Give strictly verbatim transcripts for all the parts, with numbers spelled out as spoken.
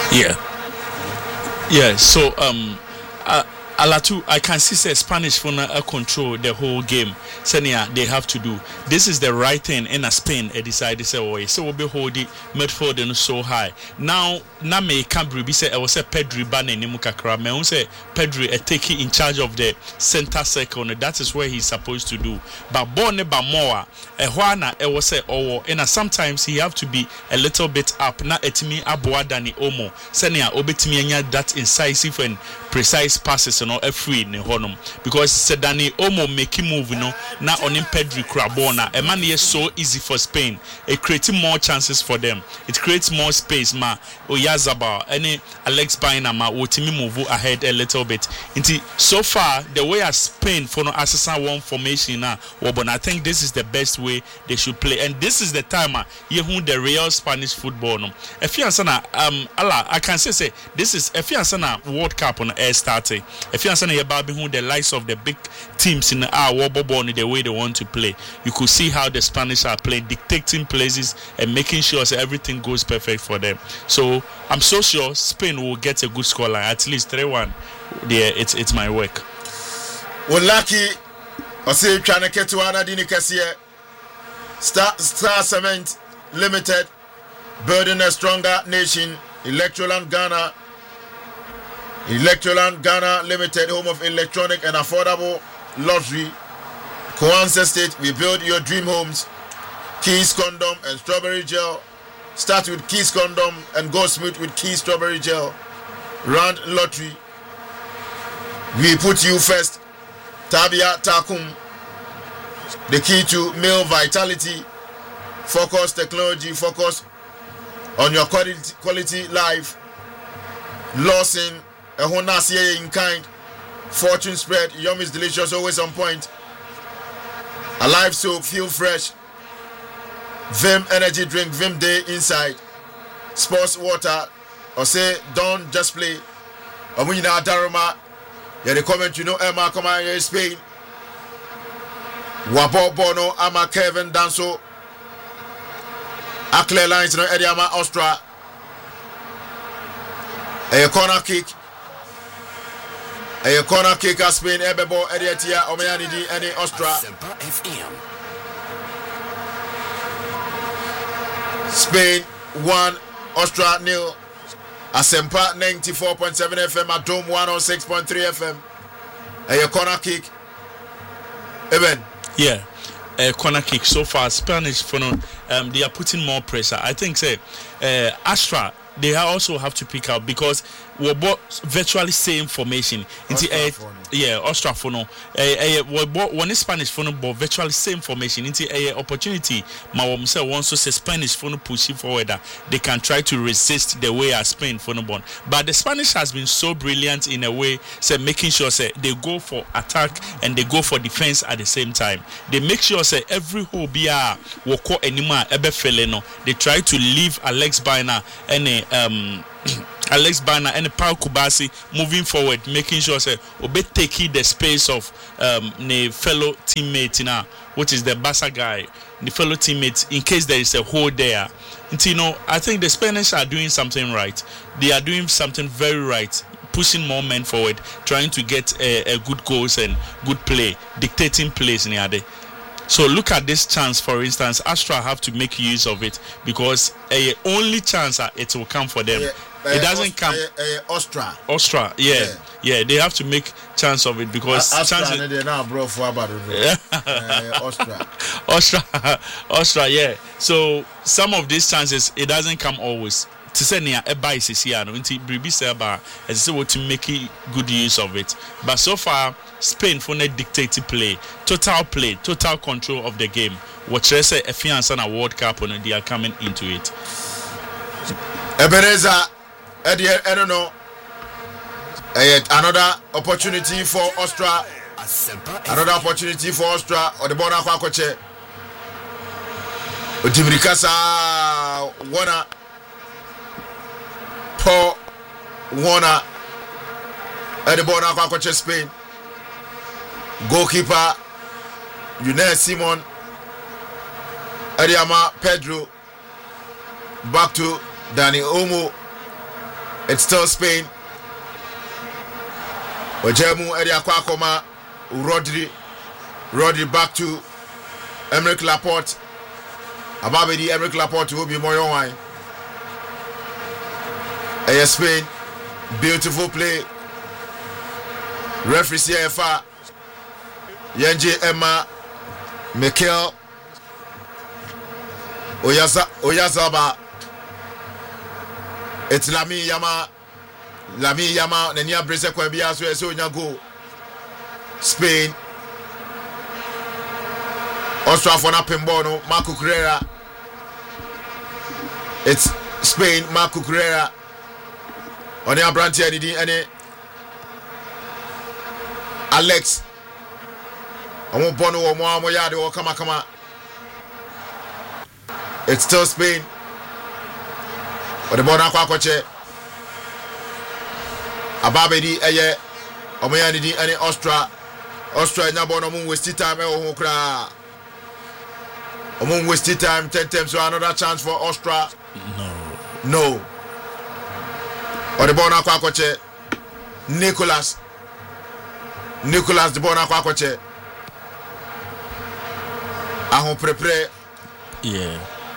Yeah. Yeah. So um, uh, Alatu, I can see say Spanish for now uh, control the whole game. Senia, they have to do. This is the right thing in a Spain. They decided say, oh, so we'll be holding midfield and so high. Now, na me Cambri be say I was say Pedri Bane Nimukakra. Me say Pedri uh, taking in charge of the center circle. That is where he's supposed to do. But Bonne Bamoa, a Juana, I was say oh, and sometimes he have to be a little bit up. Na etimi aboa dani omo. Senia obetimi anya that incisive and precise passes no free in honum because Sedani Omo make him move no na on him Pedri Crabona a man is so easy for Spain. It creates more chances for them. It creates more space ma Oyazabal any Alex Baina ma wotimi move ahead a little bit. Inti so far the way as Spain for no assassin one formation na but I think this is the best way they should play and this is the time uh, you who the real Spanish football no. If you answer um Allah I can say say this is if you answer World Cup on air starting. If you understand about who the likes of the big teams in our Wobobon the way they want to play, you could see how the Spanish are playing, dictating places and making sure that everything goes perfect for them. So I'm so sure Spain will get a good scoreline, at least three one. Yeah, it's it's my work. Well, lucky, I say trying to get to Anna Dinikasia, Star Star Cement Limited, building a stronger nation, Electroland Ghana. Electroland Ghana Limited, home of electronic and affordable lottery. Kwanzaa State, we build your dream homes. Keys Condom and Strawberry Gel. Start with Keys Condom and go smooth with Keys Strawberry Gel. Round Lottery. We put you first. Tabia Takum. The key to male vitality. Focus technology. Focus on your quality, quality life. Lawson. A Honasier in kind, fortune spread, yum is delicious, always on point. Alive soap, feel fresh. Vim energy drink, Vim day inside. Sports water, or say don't just play. Amunina Daruma, yeah the comment you know Emma come out here Spain. Wabo Bono, Ama Kevin Danso. Akle Lines no Ediama Ostra. A corner kick. A corner kick at Spain, Ebebo, Ediatia, Omeyanidi, and Ostra. Spain one, Ostra nil. Asempa ninety-four point seven F M at Dome one oh six point three F M. A corner kick. Eben. Yeah. A corner kick so far. Spanish for no, um, they are putting more pressure. I think say uh, Astra. They also have to pick out because we're both virtually same formation. Into a yeah, Austrafono. Eh, we both one is Spanish phone, but virtually same formation. Into a opportunity. My mom say wants to say Spanish phone pushing forward. They can try to resist the way as Spain phone born. But the Spanish has been so brilliant in a way, say making sure say they go for attack and they go for defense at the same time. They make sure say every hole be a woko anima ebe feleno. They try to leave Alex Baina and um Alex Bana and Paul Kubasi moving forward, making sure say obe taking the space of um the fellow teammate now, which is the Bassa guy, the fellow teammate, in case there is a hole there. And you know, I think the Spanish are doing something right. They are doing something very right, pushing more men forward, trying to get a, a good goals and good play, dictating plays in the other. So look at this chance, for instance. Astra have to make use of it because a uh, only chance uh, it will come for them. Yeah, uh, it doesn't Aust- come. Uh, uh, Astra. Astra, yeah. yeah, yeah. They have to make chance of it because uh, Astra. Chance They now bro for about it. Astra. Astra, Astra, yeah. So some of these chances it doesn't come always. To say near a buy is here, no, into Bribi Seba, as say what to make good use of it. But so far, Spain for a dictated play, total play, total control of the game. What they say, a fiance and a World Cup, and they are coming into it. Ebenezer, I don't know. Another opportunity for Austria. Another opportunity for Austria or the Bona Kwakoche. Utibrikasa Wana. Paul Warner at the border of Spain. Goalkeeper Yunus Simon Adiama Pedro back to Dani Omo It's still Spain. Ojemu Edia Kwakoma, Rodri. Rodri back to Emerick Laporte. Ababedi Emerick Laporte will be more on wine. A Spain. Beautiful play. Referee C F A. Yenji Emma. Mikel. Oyaza Oyazaba. It's Lami Yama. Lami Yama. Nenia Brese Kwebia so so go. Spain. Austria for na Pimbono. Marco Correa. It's Spain. Marco Correa. On the Abranti any Alex. I won't bono or more yard or come come. It's still Spain. But the Bona Quacoche Ababedi Aye Omayadi any Austria Austria Nabono Moon wasted time or cry. Among wasted time ten times so another chance for Austria. No. No. Or the Bona Quacoche Nicholas Nicholas the Bona Quacoche Ahon prepare. Yeah.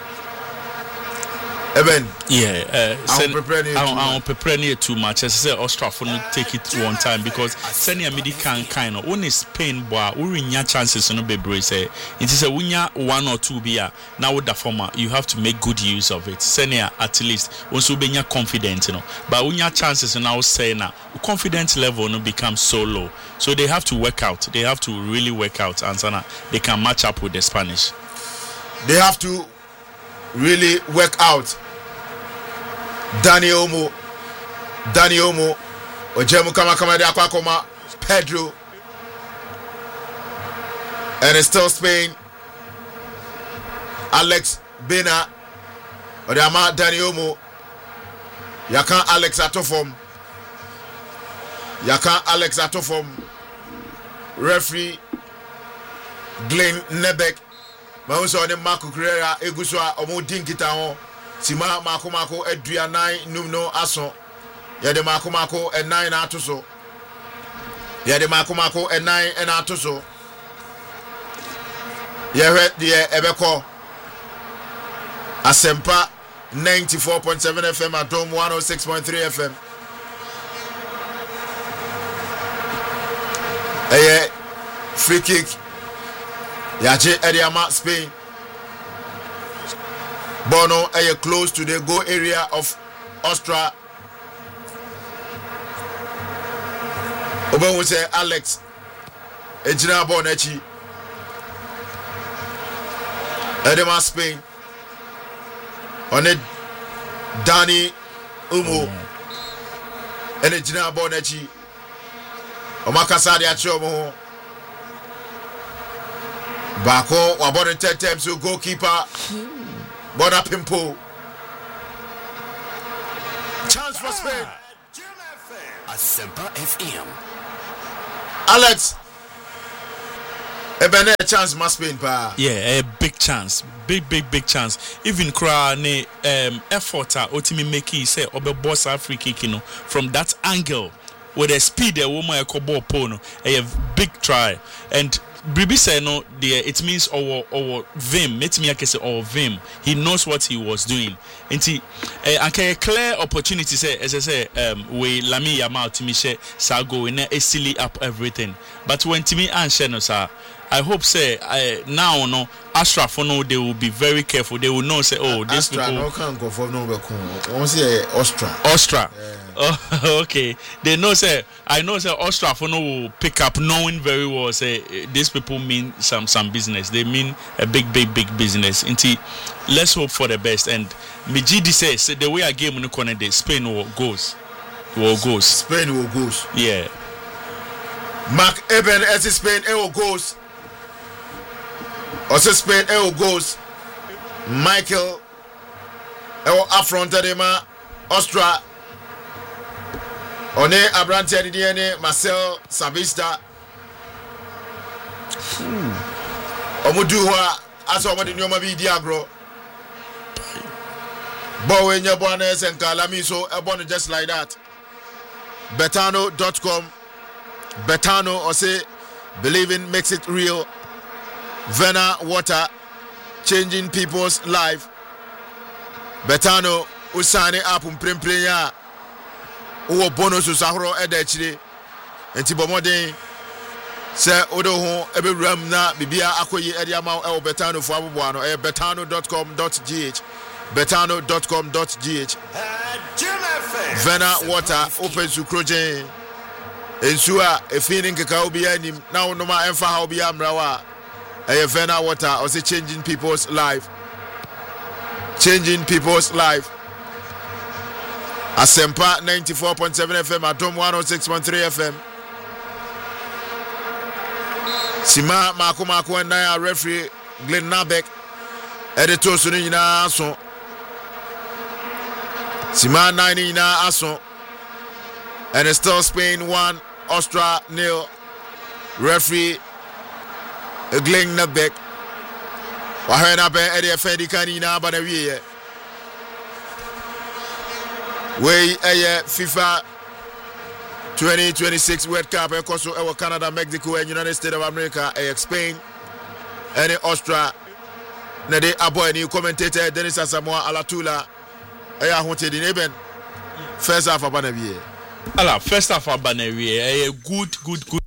Eben. Yeah, uh, I don't prepare near I don't prepare near too much. As I say, Austria for not take it one time because senior midi can kind of only Spain boy we win your chances no be brace. It is a winya one or two beer now with the former you have to make good use of it. Senior at least also be confident, you know. But when your chances now say now confidence level no become so low. So they have to work out. They have to really work out and so now they can match up with the Spanish. They have to really work out. Dani Olmo, Dani Olmo, Ojemu Kama Kama de Aquacoma, Pedro, and it's still Spain. Alex Bena, Odama Dani Olmo, Yakan Alex Atofom, Yakan Alex Atofom, referee Glenn Nebek. Mauso ne Marco Correa eguswa omo dinkita ho sima mako mako adua nine numno aso ye de mako mako e nine na atoso ye de mako mako e nine e na atoso ye hwet de ebeko Asempa ninety-four point seven F M at Dome one oh six point three F M. Eye free kick Yaje Ediama Spain. Bono are close to the goal area of Austria. Oben will say Alex Ejina Bonechi. Edema Spain. On it Dani Umu and Ejina Bonechi. Omakasadi Achomo. Bako wabone ten times to goalkeeper Bona Pimpo. Chance for Spain. Asempa F M. Alex Ebene chance must Spain pa. Yeah, a big chance. Big big big chance. Even cry ne um effort otimi make it say obe boss free kick, you know, from that angle with the speed the woman a ball pono a big try. And Bibi said no, there it means our our vim. Let me say our vim. He knows what he was doing. And he, uh, a clear opportunity say as I say, um, we Lami Yamal Timishe Sago in a silly up everything. But when Timi and Sheno sir, I hope say I now no Astra for no they will be very careful. They will know say oh this Astra people no can go for no become. Once say Austria. Austria. Yeah. Oh, okay. They know say I know say Austria for no will pick up knowing very well say these people mean some some business. They mean a big big big business. Inti let's hope for the best. And Mijidi says the way a game no connect Spain will goes. Will goes. Spain will goes. Yeah. Mark Eben as Spain it will goes. Also Spain it will goes. Michael it will affronted him Austria. One Abrante Adidiene Marcel Sabista. Omuduwa as omodi nyoma bi diagro. Bowe Nyabuanes and Kalamiso, a bonnet just like that. Betano dot com. Betano or say, believing makes it real. Vena water, changing people's life. Betano, Usane Apum Premplaya. Uwo bonus Usahro Edechri. And Tibomode. Sir Odo ho ebe ram na bibia akoyi ede ama e Betano fo aboboano e betano dot com dot g h betano dot com dot g h Vena water open to krojen ensua e feeling kaka obi anim na wo no ma emfa ha obi amrawa e Vena water or say changing people's life changing people's life. Asempa ninety-four point seven F M, Atom one oh six point three F M. Sima Mako Mako and Naya referee Glenn Nabek editor Sunina Ason Sima nine na Ason and it's still Spain one Austria nil. Referee Glenn Nabek Wahena be Eddie Fendi Kanina Banawie Way a FIFA twenty twenty-six World Cup because of Canada, Mexico, and United States of America, uh, Spain, and Austria. Now they are new commentator Dennis Asamoah Alatula. I am wanted in even first half of Banavier. Allah, first half of Banavier, a good, good, good.